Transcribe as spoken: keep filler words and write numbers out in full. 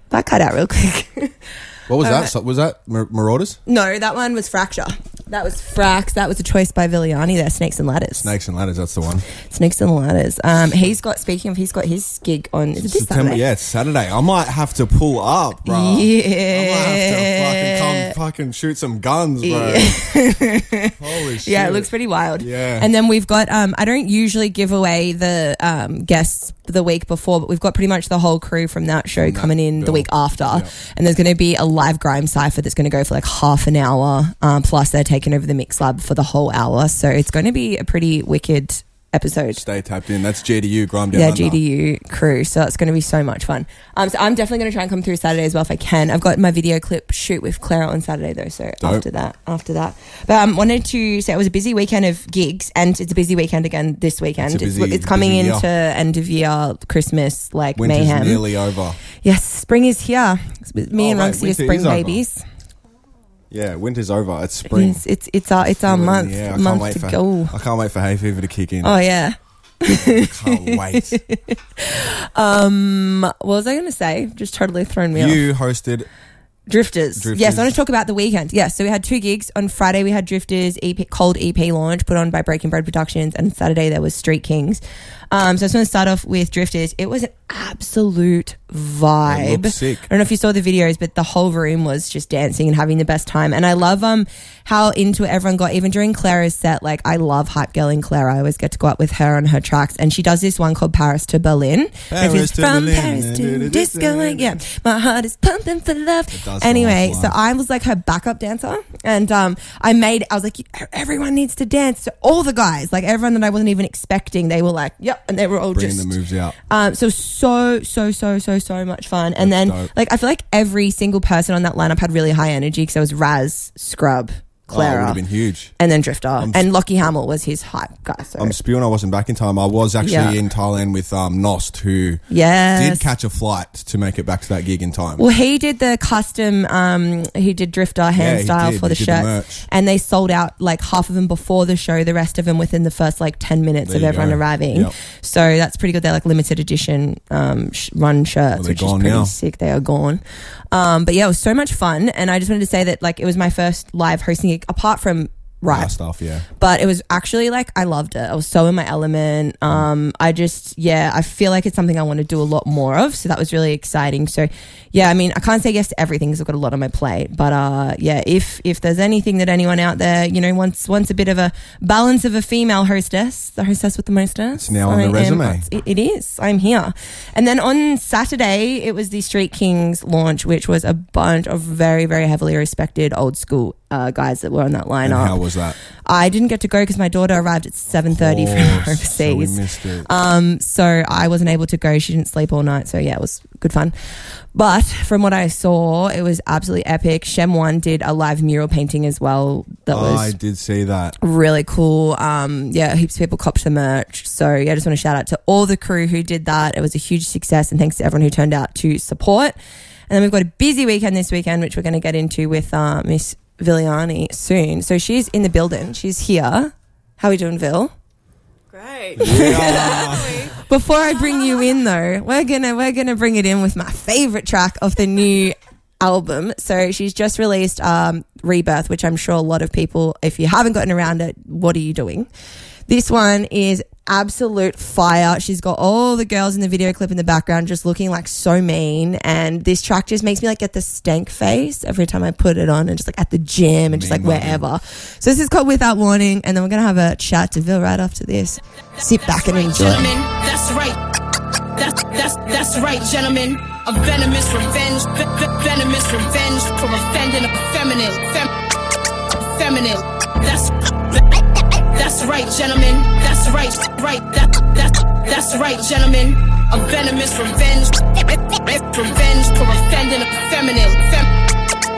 that cut out real quick. What was that? So, was that Mar- Marauders? No, that one was Fracture. That was Frax. That was a choice by Viliani there, Snakes and Ladders. Snakes and Ladders, that's the one. Snakes and Ladders. Um, he's got, speaking of, he's got his gig on, is it this September, Saturday? yeah, it's Saturday. I might have to pull up, bro. Yeah. I might have to fucking come fucking shoot some guns, bro. Yeah. Holy shit. Yeah, it looks pretty wild. Yeah. And then we've got, um, I don't usually give away the um, guests the week before, but we've got pretty much the whole crew from that show from coming that in bill. the week after. Yeah. And there's going to be a live grime cypher that's going to go for like half an hour. Um, plus they're taking over the Mix Lab for the whole hour. So it's going to be a pretty wicked episode. Stay tapped in. That's G D U, Grime Down Yeah, Under. G D U crew. So it's going to be so much fun. Um, so I'm definitely going to try and come through Saturday as well if I can. I've got my video clip shoot with Clara on Saturday though. So Dope. after that, after that. But um, wanted to say it was a busy weekend of gigs, and it's a busy weekend again this weekend. It's, busy, it's, it's coming into year. end of year, Christmas, like Winter's mayhem. nearly over. Yes, spring is here. Me oh, and Runksy are spring babies. Over. Yeah, winter's over. It's spring. Yes, it's it's our it's our month. Yeah, I month can't wait to for go. I can't wait for hay fever to kick in. Oh yeah. I can't wait. um, what was I going to say? Just totally thrown me you off. You hosted Drifters. Drifters. Yes, I want to talk about the weekend. Yes, so we had two gigs. On Friday we had Drifters E P, cold E P launch put on by Breaking Bread Productions, and Saturday there was Street Kings. Um, so I just want to start off with Drifters. It was an absolute vibe. It looked sick. I don't know if you saw the videos, but the whole room was just dancing and having the best time. And I love um how into it everyone got, even during Clara's set. Like, I love hype girling Clara. I always get to go out with her on her tracks. And she does this one called Paris to Berlin. Paris to From Berlin. Paris to disco. Yeah, my heart is pumping for love. does Anyway, sound so like I was like her backup dancer, and um, I made, I was like, everyone needs to dance. So all the guys, like everyone that I wasn't even expecting, they were like, yep, and they were all Bringing just the moves out. Um, so so so so so so much fun, and That's then dope. like I feel like every single person on that lineup had really high energy because there was Raz, Scrub, Oh, it Clara, would have been huge. and then Drifter, I'm and Lockie Hamill was his hype guy. So. I'm spewing I wasn't back in time. I was actually Yeah. in Thailand with um, Nost, who Yes. did catch a flight to make it back to that gig in time. Well, he did the custom, um, he did Drifter hand he style did. for the He did the shirts, merch. and they sold out like half of them before the show, the rest of them within the first like ten minutes There of you everyone go. arriving. Yep. So that's pretty good. They're like limited edition um, sh- run shirts, Well, they're which is gone pretty now. sick. They are gone. Um, but yeah, it was so much fun, and I just wanted to say that like it was my first live hosting gig, apart from Right. Our stuff, yeah. But it was actually like, I loved it. I was so in my element. Um, I just, yeah, I feel like it's something I want to do a lot more of. So that was really exciting. So yeah, I mean, I can't say yes to everything because I've got a lot on my plate. But uh, yeah, if if there's anything that anyone out there, you know, wants wants a bit of a balance of a female hostess, the hostess with the mostess. It's now on I the resume. am- it, it is. I'm here. And then on Saturday, it was the Street Kings launch, which was a bunch of very, very heavily respected old school uh, guys that were on that lineup. And how was that? I didn't get to go because my daughter arrived at seven thirty from overseas. So we missed it. Um, so I wasn't able to go. She didn't sleep all night. So yeah, it was good fun. But from what I saw, it was absolutely epic. Shem One did a live mural painting as well. That oh, was I did see that. really cool. Um, yeah, heaps of people copped the merch. So yeah, I just want to shout out to all the crew who did that. It was a huge success, and thanks to everyone who turned out to support. And then we've got a busy weekend this weekend, which we're going to get into with uh, Miss Viliani soon. So she's in the building. She's here. How are we doing, Vil? Great. Yeah. Before I bring you in, though, we're gonna we're gonna bring it in with my favorite track of the new album. So she's just released um, Rebirth, which I'm sure a lot of people, if you haven't gotten around it, what are you doing? This one is absolute fire. She's got all the girls in the video clip in the background just looking like so mean, and this track just makes me like get the stank face every time I put it on, and just like at the gym and just like Mean wherever. So this is called Without Warning, and then we're gonna have a chat to Vil right after this. Sit back and enjoy. Gentlemen, that's right. That's that's that's right, gentlemen. A venomous revenge, ve- ve- venomous revenge for offending a feminine, fem- feminine. That's that's right, gentlemen. That's right, right. That that's that's right, gentlemen. A venomous revenge, revenge for offending a feminine, fem-